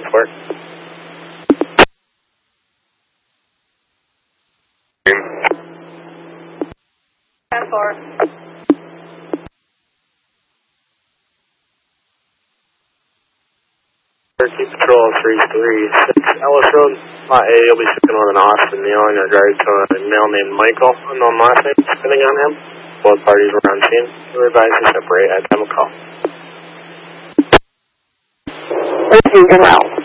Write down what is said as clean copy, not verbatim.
Square. 10-4. Keep Patrol 336 Ellis Road, Lot A, you'll be shipping on an Austin Mail in regard to a male named Michael, unknown last name, depending on him. Both parties were on scene. We're advised to separate at time of call. Thank you, good route.